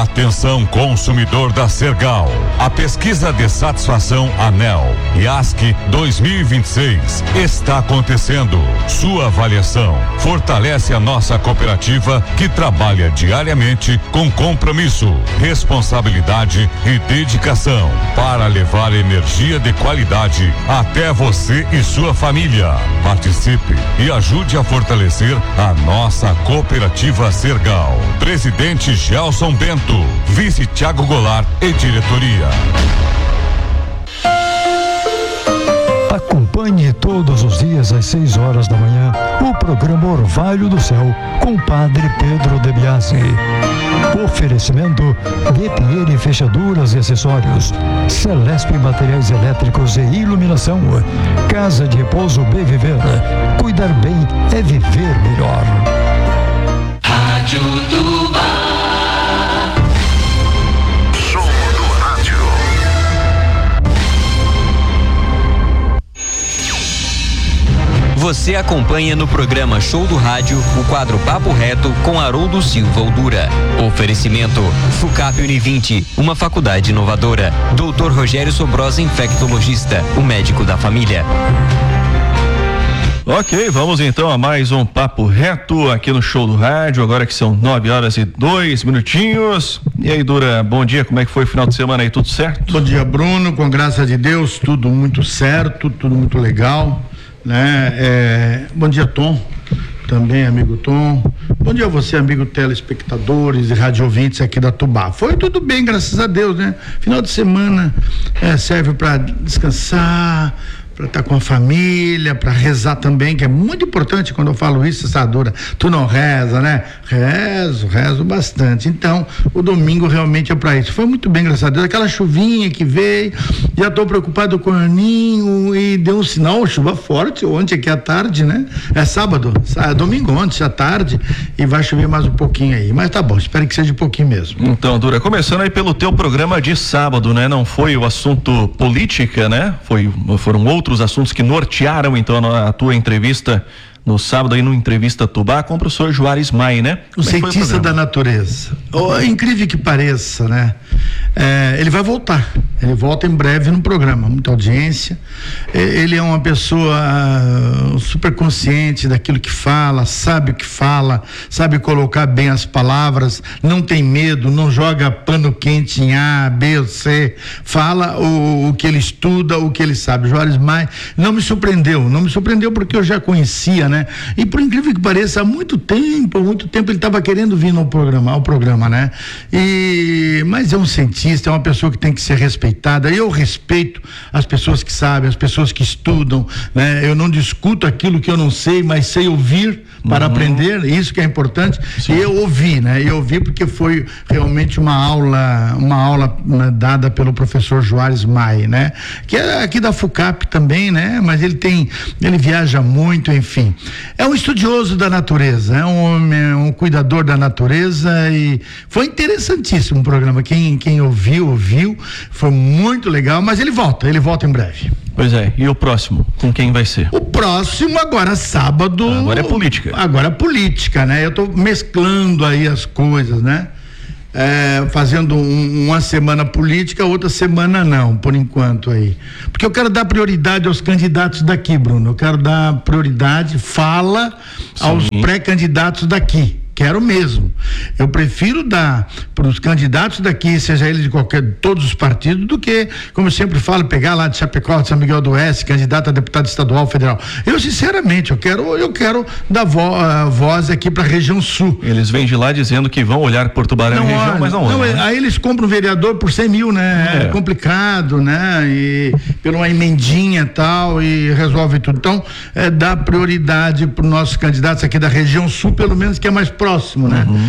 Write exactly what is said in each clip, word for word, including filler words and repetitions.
Atenção, consumidor da Sergal. A pesquisa de satisfação ANEEL I A S C dois mil e vinte e seis está acontecendo. Sua avaliação fortalece a nossa cooperativa que trabalha diariamente com compromisso, responsabilidade e dedicação para levar energia de qualidade até você e sua família. Participe e ajude a fortalecer a nossa cooperativa Sergal. Presidente Gelson Bento, vice Thiago Goulart e diretoria. Acompanhe todos os dias às seis horas da manhã o programa Orvalho do Céu com o Padre Pedro De Biasi. Oferecimento de Pinheiro Fechaduras e Acessórios, Celesp Materiais Elétricos e Iluminação, Casa de Repouso Bem Viver. Cuidar bem é viver melhor. Rádio Tubá. Você acompanha no programa Show do Rádio o quadro Papo Reto com Haroldo Silva Oldura. Oferecimento FUCAP Univinte, uma faculdade inovadora. doutor Rogério Sobrosa, infectologista, o médico da família. Ok, vamos então a mais um Papo Reto aqui no Show do Rádio, agora que são nove horas e dois minutinhos. E aí, Dura, bom dia, como é que foi o final de semana aí, tudo certo? Bom dia, Bruno, com graça de Deus, tudo muito certo, tudo muito legal, né? É, bom dia, Tom, também amigo Tom. Bom dia a você, amigo telespectadores e rádio ouvintes aqui da Tubá. Foi tudo bem, graças a Deus, né? Final de semana é, serve para descansar, para estar com a família, para rezar também, que é muito importante quando eu falo isso, Sadura. Tu não reza, né? Rezo, rezo bastante. Então, o domingo realmente é para isso. Foi muito bem, graças a Deus. Aquela chuvinha que veio, já estou preocupado com o Aninho e deu um sinal, chuva forte ontem aqui à tarde, né? É sábado, é domingo ontem à tarde e vai chover mais um pouquinho aí. Mas tá bom, espero que seja um pouquinho mesmo. Então, Dura, começando aí pelo teu programa de sábado, né? Não foi o assunto política, né? Foi, foram outros outros assuntos que nortearam então a, a tua entrevista no sábado aí no Entrevista Tubá com o professor Juarez Maia, né? O cientista da natureza. Oh, é incrível que pareça, né? É, ele vai voltar, ele volta em breve no programa, muita audiência. Ele é uma pessoa super consciente daquilo que fala, sabe o que fala, sabe colocar bem as palavras, não tem medo, não joga pano quente em A, B ou C, fala o, o que ele estuda, o que ele sabe. Juarez Maia não me surpreendeu, não me surpreendeu porque eu já conhecia, né? E por incrível que pareça, há muito tempo, há muito tempo ele estava querendo vir no programa, ao programa, né? E, mas é um cientista, é uma pessoa que tem que ser respeitada. Eu respeito as pessoas que sabem, as pessoas que estudam, né? Eu não discuto aquilo que eu não sei, mas sei ouvir para uhum. aprender, isso que é importante. Sim. E eu ouvi, né? Eu ouvi porque foi realmente uma aula, uma aula dada pelo professor Juarez Maia, né? Que é aqui da FUCAP também, né? Mas ele tem, ele viaja muito, enfim. É um estudioso da natureza, é um homem, um cuidador da natureza e foi interessantíssimo o programa. Quem, quem ouviu, ouviu, foi muito legal, mas ele volta, ele volta em breve. Pois é, e o próximo? Com quem vai ser? O próximo agora sábado. Agora é política. Agora é política, né? Eu tô mesclando aí as coisas, né? É, fazendo um, uma semana política, outra semana não, por enquanto aí. Porque eu quero dar prioridade aos candidatos daqui, Bruno. Eu quero dar prioridade, fala Sim. aos pré-candidatos daqui. Quero mesmo. Eu prefiro dar para os candidatos daqui, seja eles de qualquer, todos os partidos, do que, como eu sempre falo, pegar lá de Chapecó, de São Miguel do Oeste, candidato a deputado estadual, federal. Eu, sinceramente, eu quero, eu quero dar vo, uh, voz aqui para a região sul. Eles vêm de lá dizendo que vão olhar por Tubarão e região, mas não, não olham. Né? Aí eles compram um vereador por cem mil, né? É, é complicado, né? E pela uma emendinha e tal, e resolve tudo. Então, é, dá prioridade para os nossos candidatos aqui da região sul, pelo menos, que é mais próximo, né? Uhum.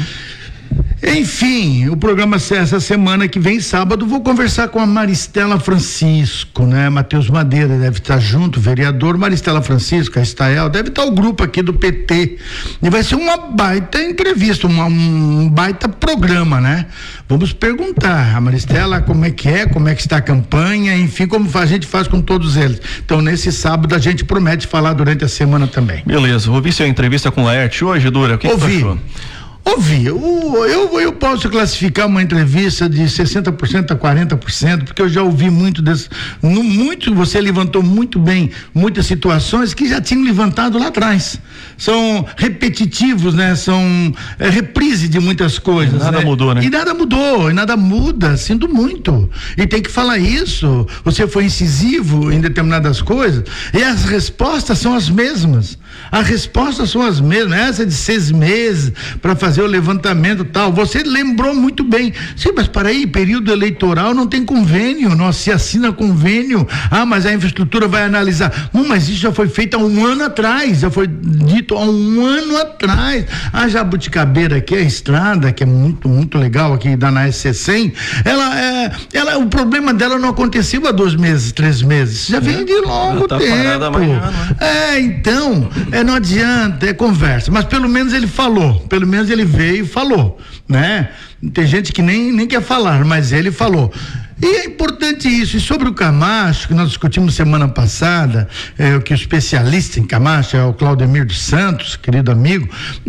Enfim, o programa essa semana que vem, sábado, vou conversar com a Maristela Francisco, né? Matheus Madeira deve estar junto, vereador, Maristela Francisco, a Estael, deve estar o grupo aqui do P T, e vai ser uma baita entrevista, uma, um baita programa, né? Vamos perguntar a Maristela como é que é, como é que está a campanha, enfim, como a gente faz com todos eles. Então, nesse sábado, a gente promete falar durante a semana também. Beleza, ouvi sua entrevista com o Laerte hoje, Dura, o que, que tu achou? Ouvi, eu, eu, eu posso classificar uma entrevista de sessenta por cento a quarenta por cento, porque eu já ouvi muito desse, no, muito, você levantou muito bem muitas situações que já tinham levantado lá atrás. São repetitivos, né? São é, reprise de muitas coisas. Nada né? mudou, né? E nada mudou, e nada muda, sinto muito. E tem que falar isso. Você foi incisivo em determinadas coisas, e as respostas são as mesmas. As respostas são as mesmas. Essa de seis meses para fazer o levantamento e tal. Você lembrou muito bem. Sim, mas para aí, período eleitoral não tem convênio, não se assina convênio. Ah, mas a infraestrutura vai analisar. Hum, mas isso já foi feito há um ano atrás, já foi dito há um ano atrás. A Jabuticabeira aqui, a estrada, que é muito, muito legal aqui da na S C cem, ela, é, ela, o problema dela não aconteceu há dois meses, três meses. Já vem de longo tá tempo. Amanhã, é, então, é, não adianta, é conversa. Mas pelo menos ele falou, pelo menos ele veio e falou, né? Tem gente que nem, nem quer falar, mas ele falou. E é importante isso. E sobre o Camacho, que nós discutimos semana passada, é, o que o especialista em Camacho é o Claudemir dos Santos, querido amigo,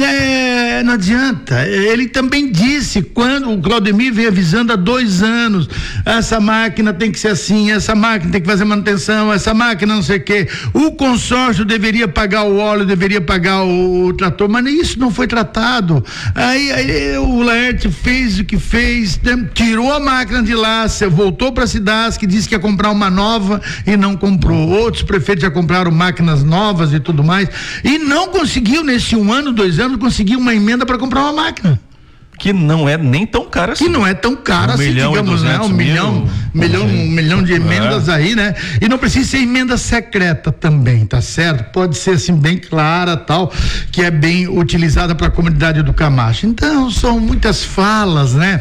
é, não adianta. Ele também disse, quando o Claudemir vem avisando há dois anos, essa máquina tem que ser assim, essa máquina tem que fazer manutenção, essa máquina não sei o quê. O consórcio deveria pagar o óleo, deveria pagar o, o trator, mas isso não foi tratado. Aí, aí o Laerte fez o que fez, tirou a máquina de lá, voltou para a Cidasc, disse que ia comprar uma nova e não comprou. Outros prefeitos já compraram máquinas novas e tudo mais, e não conseguiu nesse um ano, dois anos, conseguir uma emenda para comprar uma máquina. Que não é nem tão cara assim. Que não é tão cara um assim, milhão digamos, né? Um mil, milhão, milhão, um milhão de emendas é. aí, né? E não precisa ser emenda secreta também, tá certo? Pode ser assim bem clara, tal, que é bem utilizada para a comunidade do Camacho. Então, são muitas falas, né?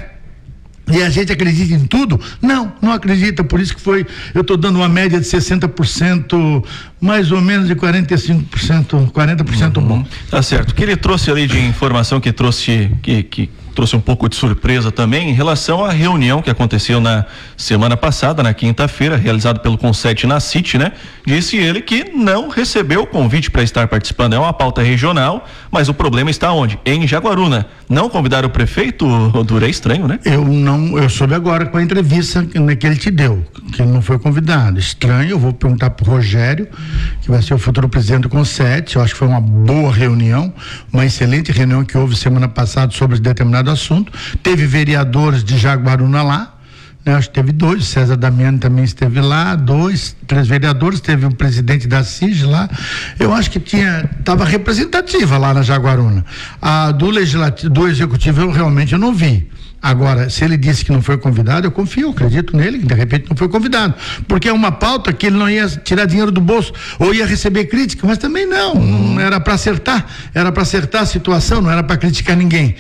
E a gente acredita em tudo? Não, não acredita, por isso que foi, eu estou dando uma média de sessenta por cento, mais ou menos de quarenta e cinco por cento, quarenta por cento uhum. bom. Tá certo, o que ele trouxe ali de informação que trouxe, que, que trouxe um pouco de surpresa também em relação à reunião que aconteceu na semana passada, na quinta-feira, realizado pelo Conset na City, né? Disse ele que não recebeu o convite para estar participando, é uma pauta regional, mas o problema está onde? Em Jaguaruna. Não convidaram o prefeito, Odura, é estranho, né? Eu não, eu soube agora com a entrevista que, né, que ele te deu, que ele não foi convidado. Estranho, eu vou perguntar pro Rogério, que vai ser o futuro presidente do Conset. Eu acho que foi uma boa reunião, uma excelente reunião que houve semana passada sobre determinado assunto. Teve vereadores de Jaguaruna lá, né? Acho que teve dois, César Damiani também esteve lá, dois, três vereadores, teve o presidente da C I G lá. Eu acho que tinha, estava representativa lá na Jaguaruna. A do legislativo, do executivo eu realmente eu não vi. Agora, se ele disse que não foi convidado, eu confio, eu acredito nele, que de repente não foi convidado, porque é uma pauta que ele não ia tirar dinheiro do bolso, ou ia receber crítica, mas também não, não era para acertar, era para acertar a situação, não era para criticar ninguém.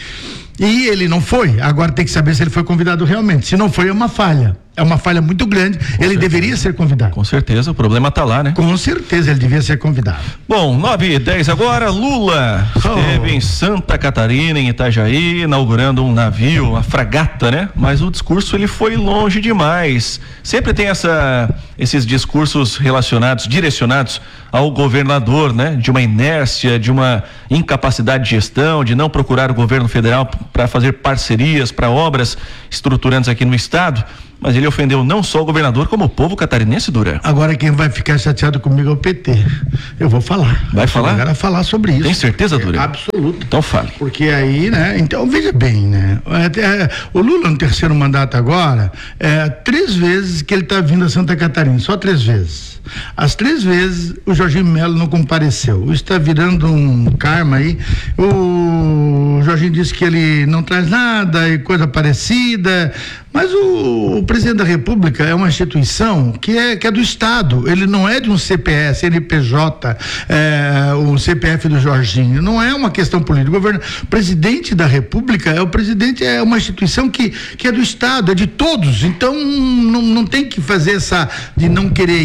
E ele não foi, agora tem que saber se ele foi convidado realmente. Se não foi, é uma falha. É uma falha muito grande, Com ele certeza. deveria ser convidado. Com certeza, o problema está lá, né? Com certeza, ele devia ser convidado. Bom, nove e dez agora, Lula esteve oh. em Santa Catarina, em Itajaí, inaugurando um navio, uma fragata, né? Mas o discurso, ele foi longe demais. Sempre tem essa, esses discursos relacionados, direcionados ao governador, né? De uma inércia, de uma incapacidade de gestão, de não procurar o governo federal para fazer parcerias para obras estruturantes aqui no estado. Mas ele ofendeu não só o governador, como o povo catarinense, Dura. Agora quem vai ficar chateado comigo é o P T. Eu vou falar. Vai falar? Agora falar sobre isso. Tem certeza, Dura? É, absoluto. Então fale. Porque aí, né? Então veja bem, né? É, é, o Lula no terceiro mandato agora, é três vezes que ele está vindo a Santa Catarina, só três vezes. As três vezes o Jorginho Melo não compareceu. Isso está virando um karma aí. O Jorginho disse que ele não traz nada e coisa parecida. Mas o, o presidente da República é uma instituição que é, que é do Estado, ele não é de um C P S, C N P J, é, o C P F do Jorginho, não é uma questão política. O governo, o presidente da República é o presidente, é uma instituição que, que é do Estado, é de todos, então não, não tem que fazer essa de não querer ir, mas tudo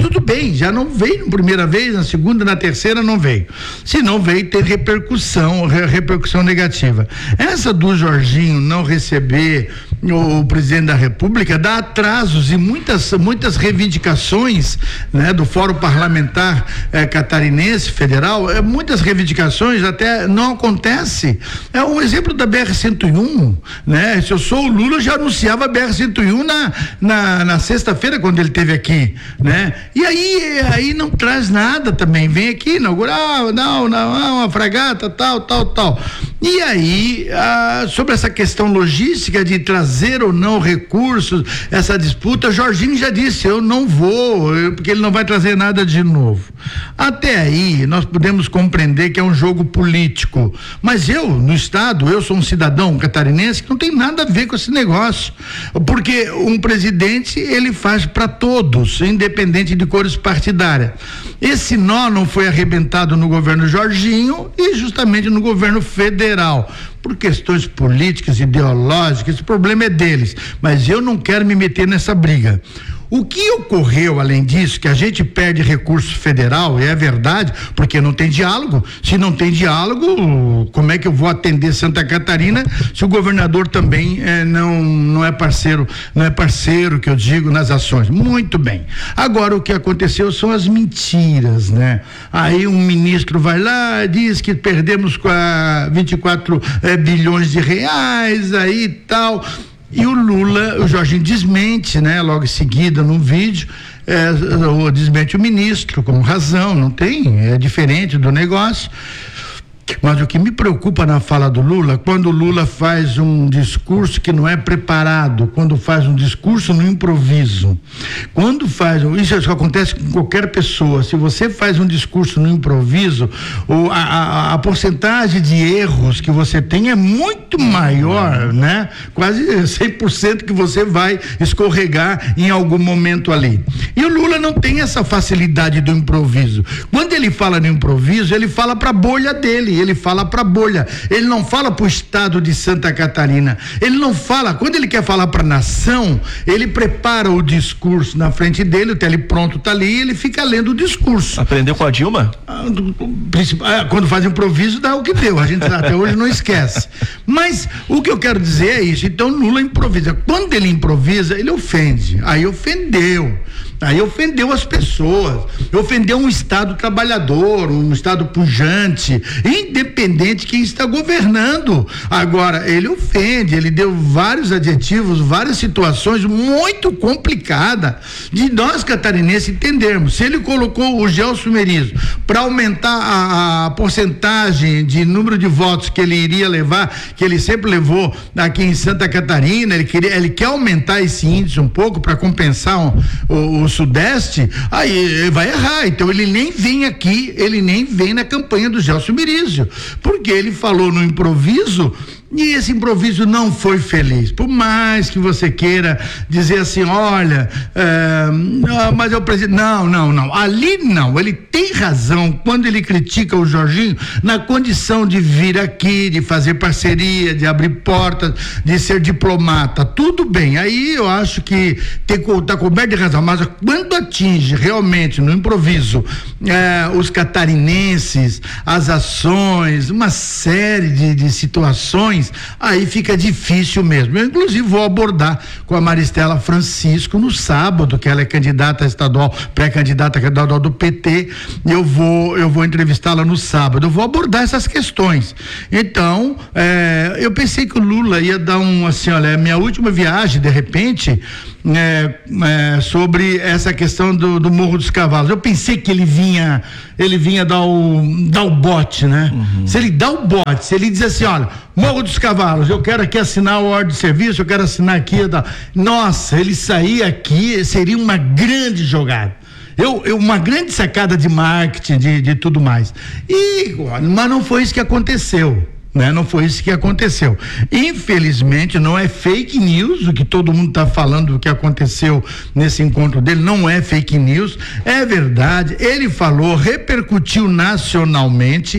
tudo bem, já não veio na primeira vez, na segunda, na terceira não veio. Se não veio, tem repercussão, repercussão negativa. Essa do Jorginho não receber o presidente da República dá atrasos e muitas, muitas reivindicações, né, do Fórum Parlamentar eh, Catarinense Federal, eh, muitas reivindicações até não acontece. É um exemplo da B R cento e um, né? Se eu sou o Lula, eu já anunciava a B R cento e um na, na, na sexta-feira quando ele esteve aqui, né? E aí, aí não traz nada também, vem aqui inaugurar, não, não, uma fragata, tal, tal, tal. E aí, ah, sobre essa questão logística de trazer ou não recursos, essa disputa, Jorginho já disse, eu não vou, eu, porque ele não vai trazer nada de novo. Até aí, nós podemos compreender que é um jogo político, mas eu, no estado, eu sou um cidadão catarinense que não tem nada a ver com esse negócio, porque um presidente, ele faz para todos, independente de cores partidárias. Esse nó não foi arrebentado no governo Jorginho e justamente no governo federal, por questões políticas, ideológicas, esse problema é deles, mas eu não quero me meter nessa briga. O que ocorreu, além disso, que a gente perde recurso federal, e é verdade, porque não tem diálogo. Se não tem diálogo, como é que eu vou atender Santa Catarina se o governador também eh, não, não é parceiro, não é parceiro, que eu digo, nas ações? Muito bem. Agora, o que aconteceu são as mentiras, né? Aí um ministro vai lá, diz que perdemos com a vinte e quatro eh, bilhões de reais, aí e tal. E o Lula, o Jorginho desmente, né? Logo em seguida, num vídeo, é, desmente o ministro, com razão, não tem, é diferente do negócio. Mas o que me preocupa na fala do Lula, quando o Lula faz um discurso que não é preparado, quando faz um discurso no improviso, quando faz, isso acontece com qualquer pessoa, se você faz um discurso no improviso, o, a, a, a porcentagem de erros que você tem é muito maior, né? Quase cem por cento que você vai escorregar em algum momento ali. E o Lula não tem essa facilidade do improviso. Quando ele fala no improviso, ele fala para a bolha dele, ele fala para a bolha, ele não fala para o estado de Santa Catarina, ele não fala, quando ele quer falar para a nação, ele prepara o discurso na frente dele, o telepronto está ali, ele fica lendo o discurso. Aprendeu com a Dilma? Ah, quando faz improviso dá o que deu, a gente até hoje não esquece. Mas o que eu quero dizer é isso, então Lula improvisa, quando ele improvisa, ele ofende, aí ofendeu. Aí ofendeu as pessoas, ofendeu um estado trabalhador, um estado pujante, independente de quem está governando. Agora, ele ofende, ele deu vários adjetivos, várias situações muito complicadas de nós catarinenses entendermos. Se ele colocou o Gelson Merizo para aumentar a, a porcentagem de número de votos que ele iria levar, que ele sempre levou aqui em Santa Catarina, ele, queria, ele quer aumentar esse índice um pouco para compensar um, o, o Sudeste, aí ele vai errar, então ele nem vem aqui, ele nem vem na campanha do Gelson Merizo, porque ele falou no improviso e esse improviso não foi feliz, por mais que você queira dizer assim, olha, é, não, mas eu presidente, não, não, não, ali não, ele tem razão quando ele critica o Jorginho na condição de vir aqui, de fazer parceria, de abrir portas, de ser diplomata, tudo bem, aí eu acho que tem, tá coberto de razão, mas quando atinge realmente no improviso é, os catarinenses, as ações, uma série de, de situações, aí fica difícil mesmo. Eu inclusive vou abordar com a Maristela Francisco no sábado, que ela é candidata estadual, pré-candidata estadual do P T, eu vou eu vou entrevistá-la no sábado, eu vou abordar essas questões. Então, é, eu pensei que o Lula ia dar um, assim, olha, minha última viagem, de repente, É, é, sobre essa questão do, do Morro dos Cavalos. Eu pensei que ele vinha, ele vinha dar o, dar o bote, né? Uhum. Se ele dá o bote, se ele diz assim, olha, Morro dos Cavalos, eu quero aqui assinar o ordem de serviço, eu quero assinar aqui, da... nossa, ele sair aqui seria uma grande jogada. Eu, eu, uma grande sacada de marketing, de, de tudo mais. E, mas não foi isso que aconteceu. Né? Não foi isso que aconteceu. Infelizmente, não é fake news o que todo mundo está falando do que aconteceu nesse encontro dele, não é fake news, é verdade. Ele falou, repercutiu nacionalmente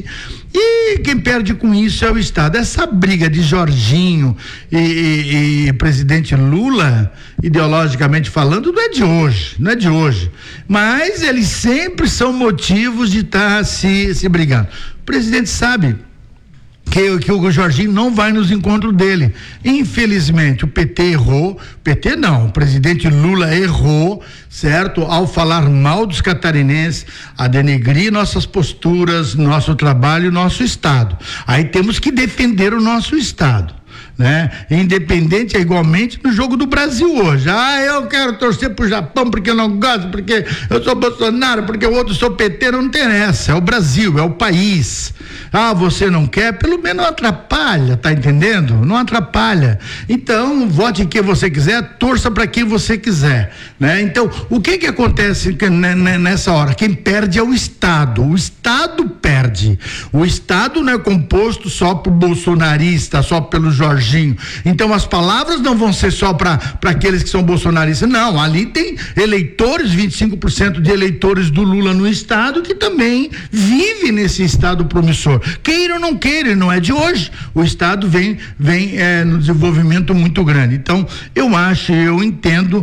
E quem perde com isso é o Estado. Essa briga de Jorginho e, e, e presidente Lula, ideologicamente falando, não é de hoje, não é de hoje. Mas eles sempre são motivos de estar se, se brigando. O presidente sabe Que, que o Jorginho não vai nos encontros dele. Infelizmente, o P T errou. P T não, o presidente Lula errou, certo? Ao falar mal dos catarinenses, a denegrir nossas posturas, nosso trabalho, nosso Estado. Aí temos que defender o nosso Estado, né? Independente é igualmente no jogo do Brasil hoje. Ah, eu quero torcer pro Japão porque eu não gosto, porque eu sou Bolsonaro, porque o outro sou P T, não interessa, é o Brasil, é o país. Ah, você não quer? Pelo menos não atrapalha, tá entendendo? Não atrapalha. Então, vote em quem você quiser, torça para quem você quiser, né? Então, o que que acontece nessa hora? Quem perde é o Estado. O Estado perde. O Estado não é composto só por bolsonarista, só pelo Jorginho. Então, as palavras não vão ser só para para aqueles que são bolsonaristas. Não, ali tem eleitores, vinte e cinco por cento de eleitores do Lula no Estado que também vive nesse Estado promissor. Queira ou não queira, não é de hoje. O Estado vem, vem é, no desenvolvimento muito grande. Então, eu acho, eu entendo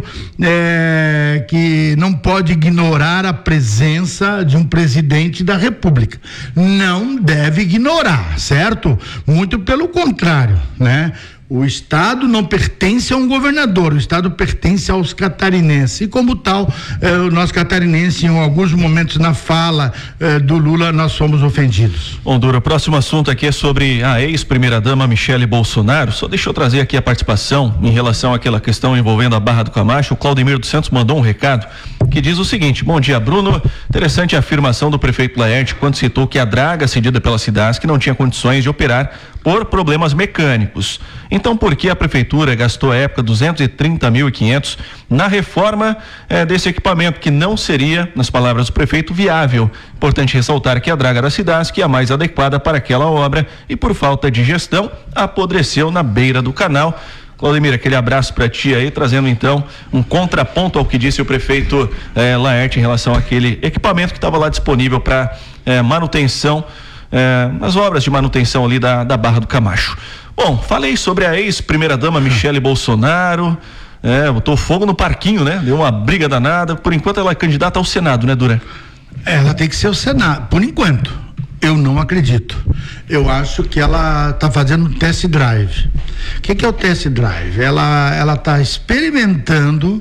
é, que não pode ignorar a presença de um presidente da República. Não deve ignorar, certo? Muito pelo contrário, né? O Estado não pertence a um governador, o Estado pertence aos catarinenses. E como tal, eh, nós catarinenses, em alguns momentos na fala eh, do Lula, nós fomos ofendidos. Bom, Dura, o próximo assunto aqui é sobre a ex-primeira-dama Michele Bolsonaro. Só deixa eu trazer aqui a participação em relação àquela questão envolvendo a Barra do Camacho. O Claudemir dos Santos mandou um recado que diz o seguinte: bom dia, Bruno. Interessante a afirmação do prefeito Laerte quando citou que a draga cedida pela Cidasc não tinha condições de operar por problemas mecânicos. Então, por que a prefeitura gastou à época duzentos e trinta mil e quinhentos na reforma eh, desse equipamento que não seria, nas palavras do prefeito, viável? Importante ressaltar que a draga da Cidasc é a mais adequada para aquela obra e, por falta de gestão, apodreceu na beira do canal. Claudemir, aquele abraço para ti aí, trazendo então um contraponto ao que disse o prefeito eh, Laerte em relação àquele equipamento que estava lá disponível para eh, manutenção, eh, as obras de manutenção ali da, da Barra do Camacho. Bom, falei sobre a ex-primeira-dama Michele Bolsonaro, é, botou fogo no parquinho, né? Deu uma briga danada. Por enquanto ela é candidata ao Senado, né, Dura? Ela tem que ser o Senado, por enquanto. Eu não acredito. Eu acho que ela está fazendo um test drive. O que, que é o test drive? Ela ela está experimentando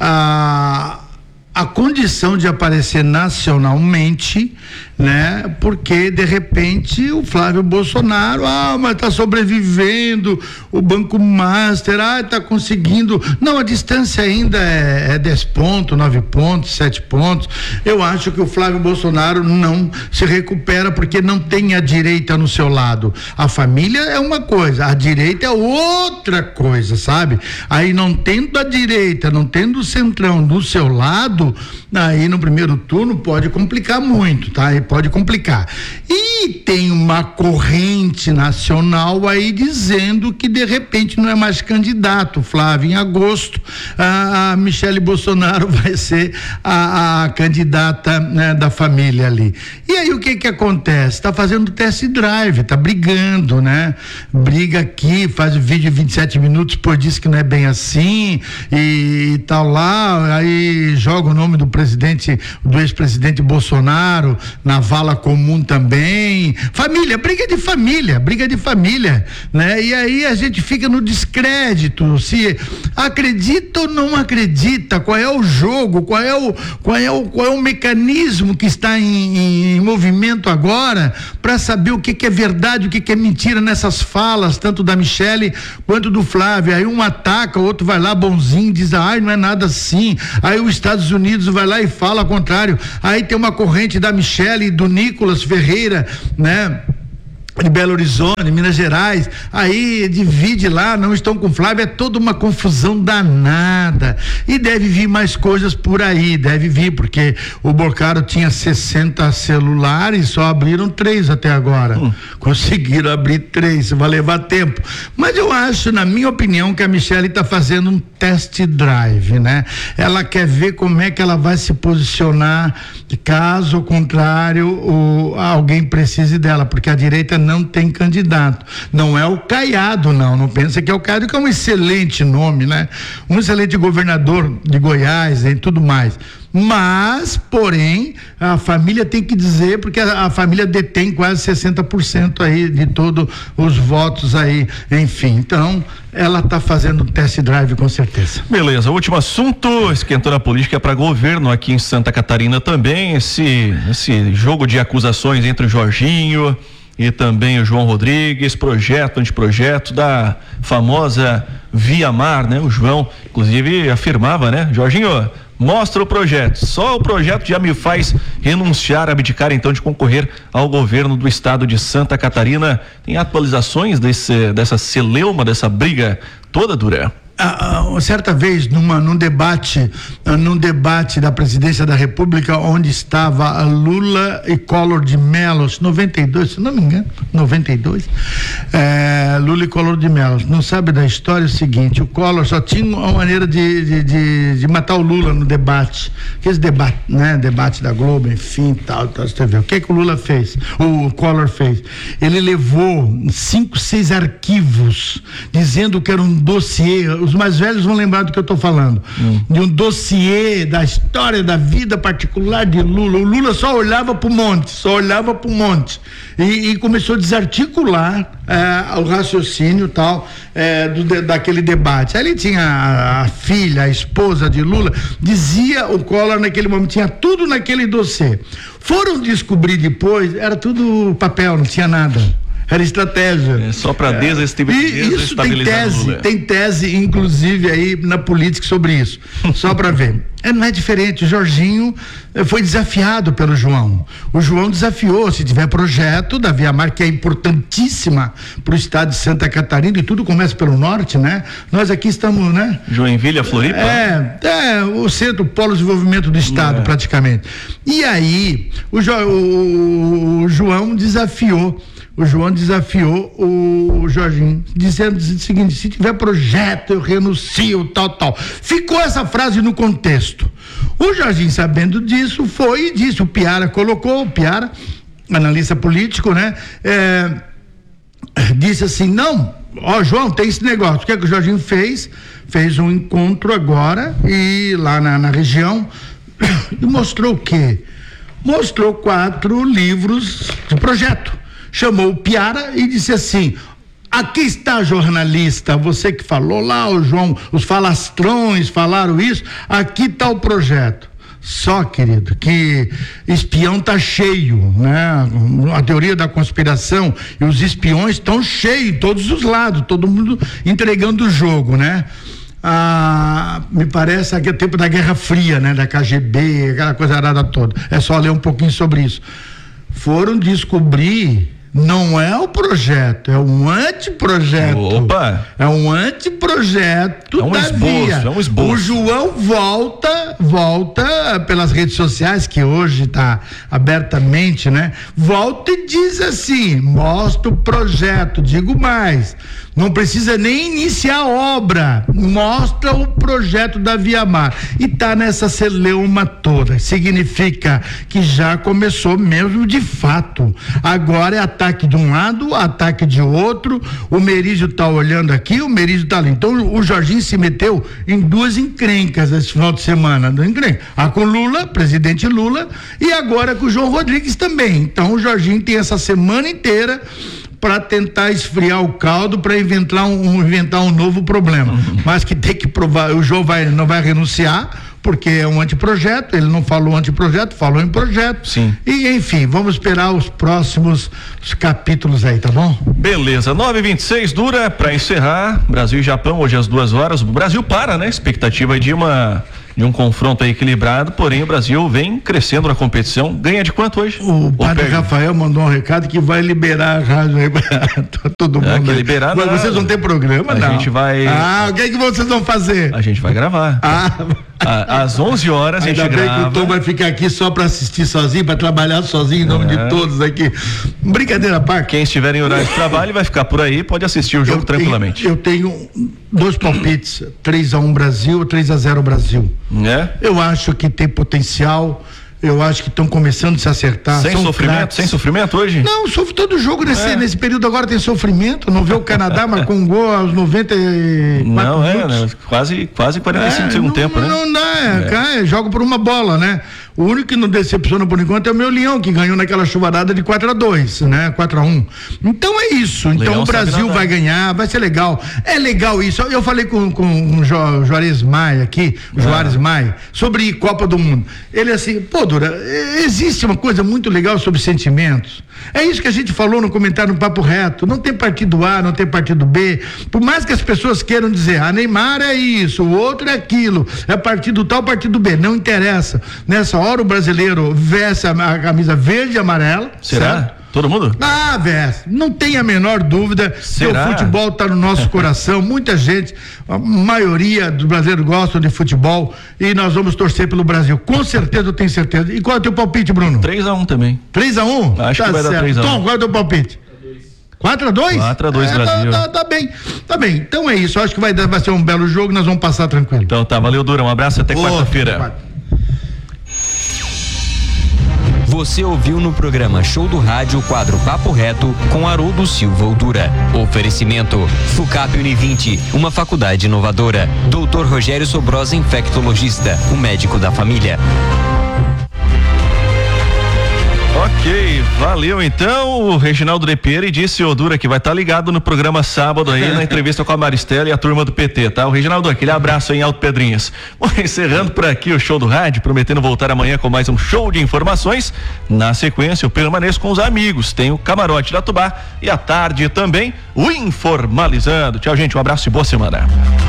a a condição de aparecer nacionalmente, né? Porque de repente o Flávio Bolsonaro, ah, mas tá sobrevivendo, o Banco Master, ah, tá conseguindo. Não, a distância ainda é, é dez pontos, nove pontos, sete pontos. Eu acho que o Flávio Bolsonaro não se recupera porque não tem a direita no seu lado. A família é uma coisa, a direita é outra coisa, sabe? Aí não tendo a direita, não tendo o centrão do seu lado, aí no primeiro turno pode complicar muito, tá? Aí pode complicar. E tem uma corrente nacional aí dizendo que de repente não é mais candidato, Flávio. Em agosto, a, a Michele Bolsonaro vai ser a, a candidata, né, da família ali. E aí o que que acontece? Tá fazendo test drive, tá brigando, né? Briga aqui, faz o vídeo vinte e sete minutos, depois diz que não é bem assim e, e tal lá, aí joga o nome do presidente, do ex-presidente Bolsonaro na vala comum também. Família, briga de família, briga de família, né? E aí a gente fica no descrédito, se acredita ou não acredita, qual é o jogo, qual é o qual é o, qual é o mecanismo que está em, em movimento agora para saber o que que é verdade, o que que é mentira nessas falas, tanto da Michele quanto do Flávio. Aí um ataca, o outro vai lá bonzinho, diz, ai, não é nada assim. Aí os Estados Unidos vai lá e fala ao contrário. Aí tem uma corrente da Michele e do Nicolas Ferreira, né? de Belo Horizonte, Minas Gerais, aí divide lá, não estão com Flávio, é toda uma confusão danada, e deve vir mais coisas por aí, deve vir, porque o Bocardo tinha sessenta celulares, só abriram três até agora, hum. conseguiram abrir três, vai levar tempo, mas eu acho, na minha opinião, que a Michele está fazendo um test drive, né? Ela quer ver como é que ela vai se posicionar, caso contrário, o, alguém precise dela, porque a direita não tem candidato, não é o Caiado, não, não pensa que é o Caiado, que é um excelente nome, né? Um excelente governador de Goiás e tudo mais, mas, porém, a família tem que dizer, porque a, a família detém quase sessenta por cento aí de todos os votos aí, enfim, então ela está fazendo test drive com certeza. Beleza, último assunto, esquentou na política para governo aqui em Santa Catarina também, esse, esse jogo de acusações entre o Jorginho e também o João Rodrigues, projeto, anteprojeto da famosa Via Mar, né? O João, inclusive, afirmava, né? Jorginho, mostra o projeto, só o projeto já me faz renunciar, abdicar então de concorrer ao governo do estado de Santa Catarina. Tem atualizações desse, dessa celeuma, dessa briga toda dura? Ah, ah, certa vez numa, num debate ah, num debate da presidência da República, onde estava Lula e Collor de Mello, noventa e dois, se não me engano, noventa e dois, é, Lula e Collor de Mello, não sabe da história, é o seguinte: o Collor só tinha uma maneira de, de, de, de matar o Lula no debate, aqueles debate, né, debate da Globo, enfim, tal, tal, você vê, o que que o Lula fez, o Collor fez, ele levou cinco, seis arquivos, dizendo que era um dossiê, os mais velhos vão lembrar do que eu estou falando, hum. de um dossiê da história da vida particular de Lula. O Lula só olhava para o monte, só olhava para o monte e, e começou a desarticular é, o raciocínio tal é, do, de, daquele debate. Aí ele tinha a, a filha, a esposa de Lula, dizia o Collor naquele momento, tinha tudo naquele dossiê. Foram descobrir depois, era tudo papel, não tinha nada. Era estratégia. É só para desestabilizar. E isso tem tese, tem tese, inclusive, aí na política sobre isso. Só para ver. É, não é diferente. O Jorginho foi desafiado pelo João. O João desafiou, se tiver projeto da Via Mar, que é importantíssima para o estado de Santa Catarina, e tudo começa pelo norte, né? Nós aqui estamos, né? Joinville, a Floripa? É, é o centro, o polo de desenvolvimento do estado, é. praticamente. E aí, o, jo, o, o João desafiou. O João desafiou o Jorginho, dizendo o seguinte: se tiver projeto, eu renuncio, tal, tal. Ficou essa frase no contexto. O Jorginho, sabendo disso, foi e disse, o Piara colocou, o Piara, analista político, né? É, disse assim, não, ó, João, tem esse negócio. O que é que o Jorginho fez? Fez um encontro agora, e lá na, na região, e mostrou o quê? Mostrou quatro livros de projeto. Chamou o Piara e disse assim: aqui está, jornalista, você que falou lá, o João, os falastrões falaram isso, aqui está o projeto. Só, querido, que espião tá cheio, né? A teoria da conspiração e os espiões estão cheios, todos os lados, todo mundo entregando o jogo, né? Ah, me parece que é o tempo da Guerra Fria, né? Da K G B, aquela coisa arada toda. É só ler um pouquinho sobre isso. Foram descobrir, não é o projeto, é um anteprojeto. Opa! É um anteprojeto é um da esboço, Via. É um esboço. O João volta, volta pelas redes sociais, que hoje está abertamente, né? Volta e diz assim, mostra o projeto, digo mais, não precisa nem iniciar a obra, mostra o projeto da Via Mar, e tá nessa celeuma toda. Significa que já começou mesmo de fato. Agora é ataque de um lado, ataque de outro. O Merizio tá olhando aqui, o Merizio tá ali. Então o Jorginho se meteu em duas encrencas esse final de semana. A com Lula, presidente Lula, e agora com o João Rodrigues também. Então o Jorginho tem essa semana inteira para tentar esfriar o caldo, para inventar um, inventar um novo problema. Uhum. Mas que tem que provar, o João vai, não vai renunciar, porque é um anteprojeto, ele não falou anteprojeto, falou em projeto. Sim. E enfim, vamos esperar os próximos os capítulos aí, tá bom? Beleza, nove e vinte e seis, dura para encerrar, Brasil e Japão hoje às duas horas, o Brasil para, né? Expectativa de uma de um confronto aí equilibrado, porém o Brasil vem crescendo na competição. Ganha de quanto hoje? O padre Rafael mandou um recado que vai liberar a rádio aí pra todo mundo. É, que liberar Mas vocês não têm programa, a não? A gente vai... Ah, o que é que vocês vão fazer? A gente vai gravar. Ah... Às onze horas a gente Ainda bem grava. que o Tom vai ficar aqui só para assistir sozinho, para trabalhar sozinho em nome é. de todos aqui. Brincadeira à parte. Quem estiver em horário de trabalho vai ficar por aí, pode assistir o jogo eu tranquilamente. Tenho, eu tenho dois palpites, três a um Brasil, três a zero Brasil. É? Eu acho que tem potencial. Eu acho que estão começando a se acertar. Sem São sofrimento? craques. Sem sofrimento hoje? Não, sofre todo jogo nesse, é. nesse período agora tem sofrimento. Não vê o Canadá, marcou um gol aos noventa e quatro Não, é, minutos. né? Quase, quase quarenta e cinco É, do segundo não, tempo, né? Não dá, É. cai, joga por uma bola, né? O único que não decepciona por enquanto é o meu Leão, que ganhou naquela chuvarada de quatro a dois, né? quatro a um. Então é isso. Então Leão o Brasil vai ganhar, vai ser legal. É legal isso. Eu falei com, com o jo, Juarez Maia aqui, o Juarez Maia, sobre Copa do Mundo. Ele assim, pô, Dura, existe uma coisa muito legal sobre sentimentos. É isso que a gente falou no comentário no Papo Reto. Não tem partido A, não tem partido B. Por mais que as pessoas queiram dizer, a Neymar é isso, o outro é aquilo, é partido tal, partido B. Não interessa. Nessa hora o brasileiro veste a, a camisa verde e amarela. Será? Certo? Todo mundo? Ah, veste. Não tem a menor dúvida. Será? Que o futebol está no nosso coração. Muita gente, a maioria dos brasileiros gostam de futebol e nós vamos torcer pelo Brasil. Com certeza, eu tenho certeza. E qual é o teu palpite, Bruno? três a um também. três a um? Acho tá que vai certo. dar três a um. Tom, qual é o teu palpite? quatro a dois? quatro a dois é, Brasil. Tá, tá, tá bem, tá bem. Então é isso. Eu acho que vai, dar, vai ser um belo jogo. Nós vamos passar tranquilo. Então tá, valeu, Dura. Um abraço até Ô, quarta-feira. Você ouviu no programa Show do Rádio o quadro Papo Reto com Haroldo Silva Oldura. Oferecimento Fucap Univinte, uma faculdade inovadora. doutor Rogério Sobrosa, infectologista, o médico da família. Ok, valeu então. O Reginaldo De Pieri disse, ô Dura, que vai estar tá ligado no programa sábado aí, na entrevista com a Maristela e a turma do P T, tá? O Reginaldo, aquele abraço aí em Alto Pedrinhas. Bom, encerrando por aqui o Show do Rádio, prometendo voltar amanhã com mais um show de informações. Na sequência, eu permaneço com os amigos. Tem o Camarote da Tubá e à tarde também o Informalizando. Tchau, gente, um abraço e boa semana.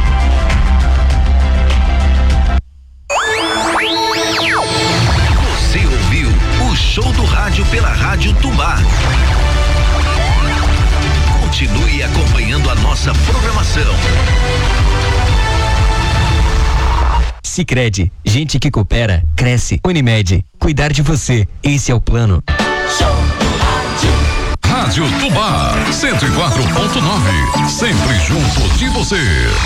Show do Rádio pela Rádio Tubá. Continue acompanhando a nossa programação. Sicredi, gente que coopera, cresce. Unimed, cuidar de você, esse é o plano. Show do Rádio. Rádio Tubá, cento e quatro ponto nove, sempre junto de você.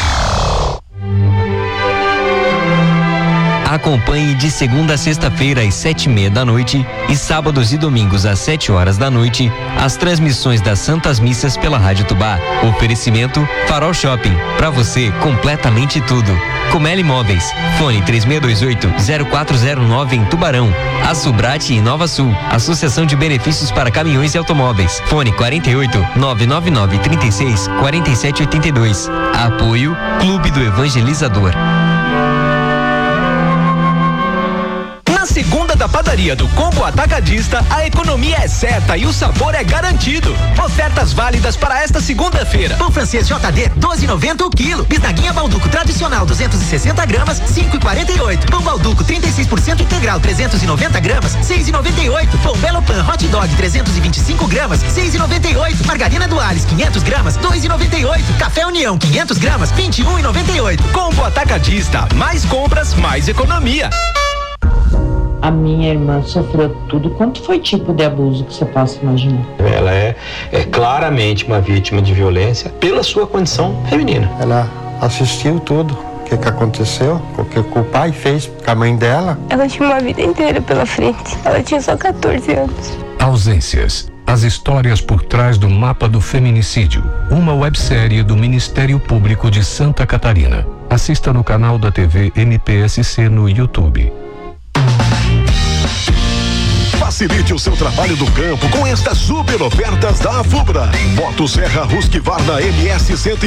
Acompanhe de segunda a sexta-feira às sete e meia da noite e sábados e domingos às sete horas da noite as transmissões das Santas Missas pela Rádio Tubá. Oferecimento Farol Shopping, pra você completamente tudo. Comeli Imóveis, fone três seis dois oito, zero quatro zero nove em Tubarão. A Subrate em Nova Sul, Associação de Benefícios para Caminhões e Automóveis, fone quarenta e oito, nove nove nove, trinta e seis, quarenta e sete oitenta e dois. Apoio Clube do Evangelizador. Segunda da padaria do Combo Atacadista, a economia é certa e o sabor é garantido. Ofertas válidas para esta segunda-feira. Pão francês J D, doze e noventa o quilo. Bisnaguinha Balduco tradicional, duzentos e sessenta gramas, cinco e quarenta e oito. Pão Balduco trinta e seis por cento integral, trezentos e noventa gramas, seis e noventa e oito. Pão Belo Pan Hot Dog, trezentos e vinte e cinco gramas, seis e noventa e oito. Margarina Duales, quinhentos gramas, dois e noventa e oito. Café União, quinhentos gramas, vinte e um e noventa e oito. Combo Atacadista, mais compras, mais economia. A minha irmã sofreu tudo quanto foi tipo de abuso que você possa imaginar. Ela é, é claramente uma vítima de violência pela sua condição feminina. Ela assistiu tudo, o que, que aconteceu, o que o pai fez com a mãe dela. Ela tinha uma vida inteira pela frente, ela tinha só quatorze anos. Ausências. As histórias por trás do mapa do feminicídio. Uma websérie do Ministério Público de Santa Catarina. Assista no canal da T V M P S C no YouTube. Facilite o seu trabalho do campo com estas super ofertas da Afubra. Moto Serra Husqvarna M S cento